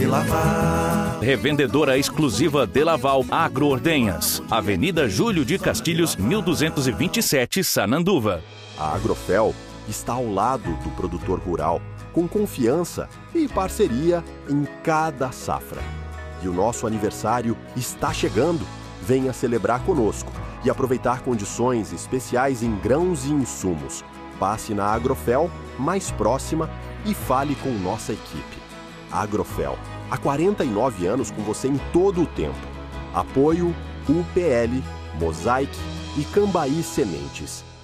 Laval. Revendedora exclusiva De Laval Agroordenhas. Avenida Júlio de Castilhos, 1227, Sananduva. A Agrofel está ao lado do produtor rural, com confiança e parceria em cada safra. E o nosso aniversário está chegando. Venha celebrar conosco e aproveitar condições especiais em grãos e insumos. Passe na Agrofel mais próxima e fale com nossa equipe. Agrofel, há 49 anos com você em todo o tempo. Apoio UPL, Mosaic e Cambaí Sementes.